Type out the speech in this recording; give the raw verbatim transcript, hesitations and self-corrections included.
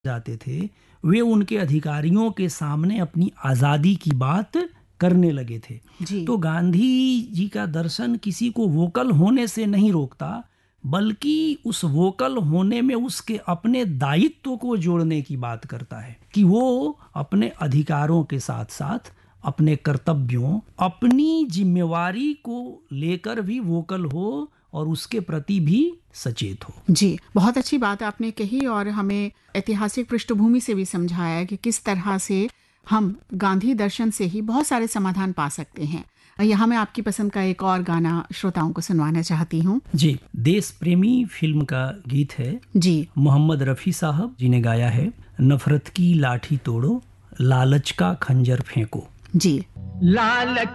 जाते थे वे उनके अधिकारियों के सामने अपनी आज़ादी की बात करने लगे थे। जी। तो गांधी जी का दर्शन किसी को वोकल होने से नहीं रोकता, बल्कि उस वोकल होने में उसके अपने दायित्व को जोड़ने की बात करता है कि वो अपने अधिकारों के साथ साथ अपने कर्तव्यों, अपनी जिम्मेवारी को लेकर भी वोकल हो और उसके प्रति भी सचेत हो। जी, बहुत अच्छी बात आपने कही और हमें ऐतिहासिक पृष्ठभूमि से भी समझाया कि किस तरह से हम गांधी दर्शन से ही बहुत सारे समाधान पा सकते हैं। यहाँ मैं आपकी पसंद का एक और गाना श्रोताओं को सुनवाना चाहती हूँ। जी, देश प्रेमी फिल्म का गीत है। जी, मोहम्मद रफ़ी साहब जी ने गाया है। नफरत की लाठी तोड़ो, लालच का खंजर फेंको। जी। लालच